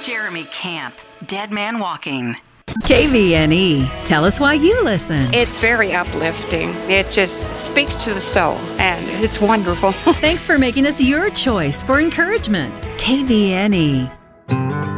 Jeremy Camp, Dead Man Walking. KVNE. Tell us why you listen. It's very uplifting. It just speaks to the soul, and it's wonderful. Thanks for making us your choice for encouragement. KVNE.